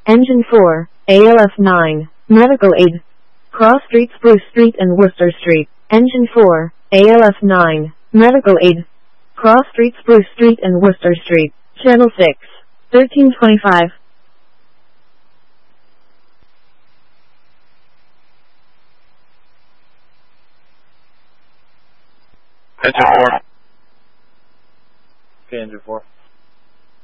Engine 4, ALF 9, Medical Aid. Cross Street, Spruce Street and Worcester Street. Engine 4, ALF 9, Medical Aid. Cross Street, Spruce Street and Worcester Street. Channel 6, 1325. Engine 4. Okay, Engine 4.